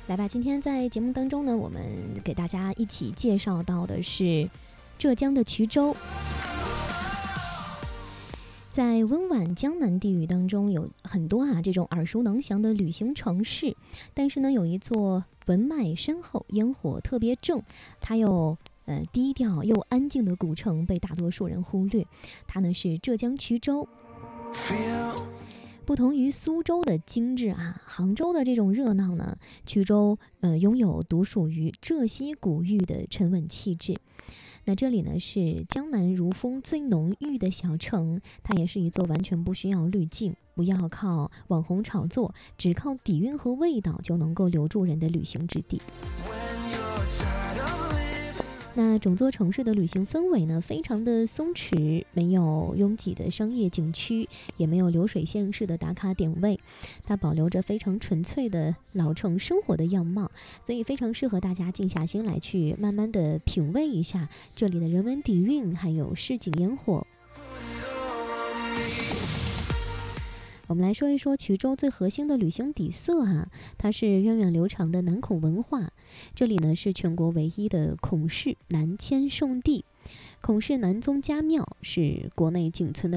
来吧，今天在节目当中呢，我们给大家一起介绍到的是浙江的衢州。在温婉江南地域当中，有很多这种耳熟能详的旅行城市，但是呢，有一座文脉深厚、烟火特别正，它又低调又安静的古城被大多数人忽略，它呢是浙江衢州。不同于苏州的精致杭州的这种热闹呢，衢州拥有独属于浙西古域的沉稳气质。那这里呢是江南如风最浓郁的小城，它也是一座完全不需要滤镜，不要靠网红炒作，只靠底蕴和味道就能够留住人的旅行之地。那整座城市的旅行氛围呢，非常的松弛，没有拥挤的商业景区，也没有流水线式的打卡点位，它保留着非常纯粹的老城生活的样貌，所以非常适合大家静下心来去慢慢的品味一下这里的人文底蕴，还有市井烟火。我们来说一说衢州最核心的旅行底色它是源远流长的南孔文化。这里呢是全国唯一的孔氏南迁圣地，孔氏南宗家庙是国内仅存的